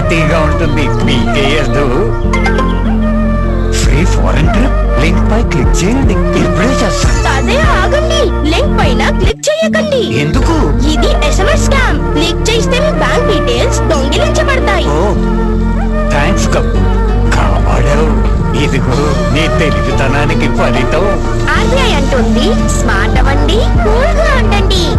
హెల్తీగా ఉంటుంది. మీకేయద్దు. Free foreign trip link పై click చేయండి. ఇప్పుడే చేస్తాను. అదే ఆగండి, లింక్ పైన క్లిక్ చేయకండి. ఎందుకు? ఇది SMS స్కామ్. క్లిక్ చేస్తే మీ బ్యాంక్ డీటెయిల్స్ దొంగిలించబడతాయి. ఓ థ్యాంక్స్ కప్పు, కాపాడావు. ఇదిగో నీ తెలివితనానికి ఫలితం. RBI అంటుంది, స్మార్ట్ అవ్వండి, కూల్ గా ఉండండి.